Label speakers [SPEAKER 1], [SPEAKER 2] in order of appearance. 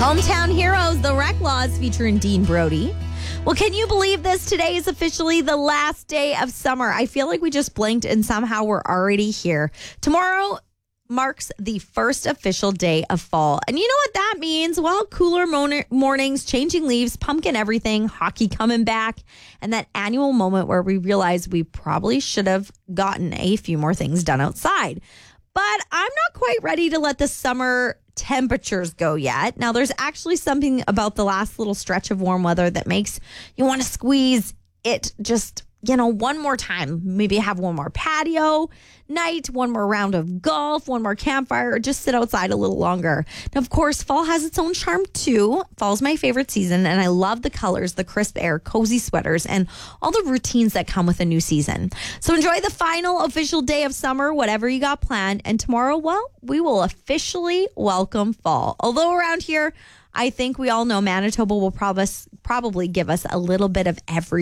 [SPEAKER 1] Hometown Heroes, The Rec Laws, featuring Dean Brody. Well, can you believe this? Today is officially the last day of summer. I feel like we just blinked and somehow we're already here. Tomorrow marks the first official day of fall. And you know what that means? Well, cooler mornings, changing leaves, pumpkin everything, hockey coming back, and that annual moment where we realize we probably should have gotten a few more things done outside. But I'm not quite ready to let the summer temperatures go yet. Now, there's actually something about the last little stretch of warm weather that makes you want to squeeze it just, one more time. Maybe have one more patio night, one more round of golf, one more campfire, or just sit outside a little longer. Now, of course, fall has its own charm too. Fall's my favorite season, and I love the colors, the crisp air, cozy sweaters, and all the routines that come with a new season. So enjoy the final official day of summer, whatever you got planned. And tomorrow, well, we will officially welcome fall. Although around here, I think we all know Manitoba will probably give us a little bit of every